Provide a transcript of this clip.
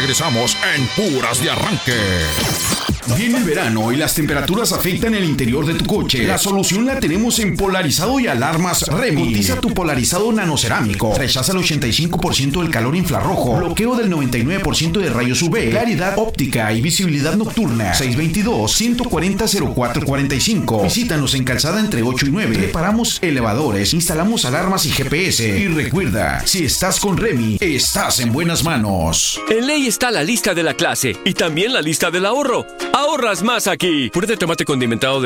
regresamos en Puras de Arranque. Viene el verano y las temperaturas afectan el interior de tu coche. La solución la tenemos en Polarizado y Alarmas Remy. Cotiza tu polarizado nanocerámico. Rechaza el 85% del calor infrarrojo. Bloqueo del 99% de rayos UV. Claridad óptica y visibilidad nocturna. 622-140-0445. Visítanos en Calzada entre 8 y 9. Reparamos elevadores, instalamos alarmas y GPS. Y recuerda, si estás con Remy, estás en buenas manos. En ley está la lista de la clase y también la lista del ahorro. Ahorras más aquí. Puré de tomate condimentado